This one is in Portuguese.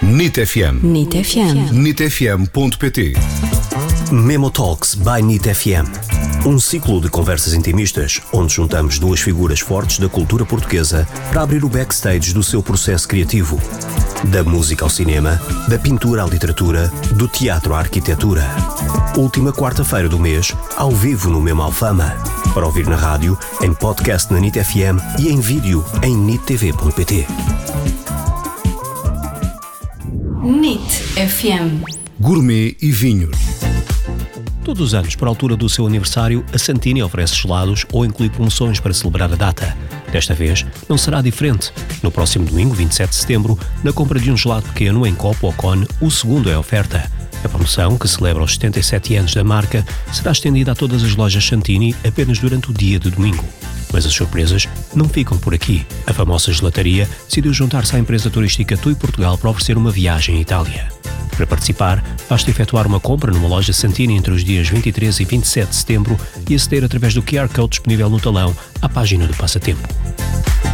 NIT FM. NIT FM. NITfm.pt. Memo Talks by NIT FM. Um ciclo de conversas intimistas, onde juntamos duas figuras fortes da cultura portuguesa para abrir o backstage do seu processo criativo. Da música ao cinema, da pintura à literatura, do teatro à arquitetura. Última quarta-feira do mês, ao vivo no Memo Alfama. Para ouvir na rádio, em podcast na NIT FM e em vídeo em nittv.pt. NIT FM. Gourmet e vinhos. Todos os anos, por altura do seu aniversário, a Santini oferece gelados ou inclui promoções para celebrar a data. Desta vez, não será diferente. No próximo domingo, 27 de setembro, na compra de um gelado pequeno em copo ou cone, o segundo é oferta. A promoção, que celebra os 77 anos da marca, será estendida a todas as lojas Santini apenas durante o dia de domingo. Mas as surpresas não ficam por aqui. A famosa gelataria decidiu juntar-se à empresa turística TUI Portugal para oferecer uma viagem à Itália. Para participar, basta efetuar uma compra numa loja Santini entre os dias 23 e 27 de setembro e aceder através do QR Code disponível no talão à página do passatempo.